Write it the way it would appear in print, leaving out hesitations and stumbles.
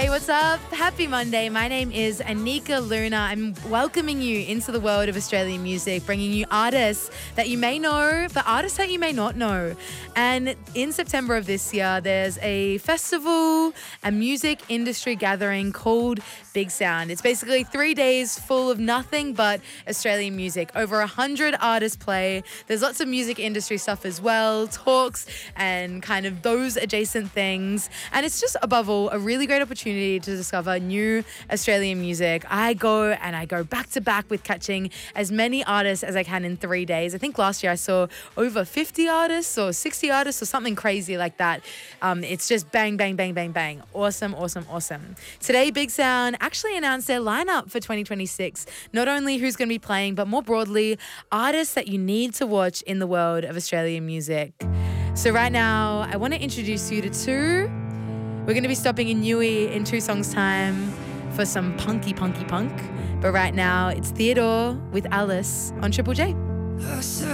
Hey, what's up? Happy Monday. My name is Anika Luna. I'm welcoming you into the world of Australian music, bringing you artists that you may know, but artists that you may not know. And in September of this year, there's a festival, a music industry gathering called Big Sound. It's basically 3 days full of nothing but Australian music. Over 100 artists play. There's lots of music industry stuff as well, talks and kind of those adjacent things. And it's just above all a really great opportunity to discover new Australian music. I go back to back with catching as many artists as I can in 3 days. I think last year I saw over 50 artists or 60 artists or something crazy like that. It's just bang, bang, bang, bang, bang. Awesome, awesome, awesome. Today, Big Sound actually announced their lineup for 2026. Not only who's going to be playing, but more broadly, artists that you need to watch in the world of Australian music. So right now, I want to introduce you to two. We're going to be stopping in Newey in 2 songs' time for some punky punk. But right now, it's Theodore with Alice on Triple J.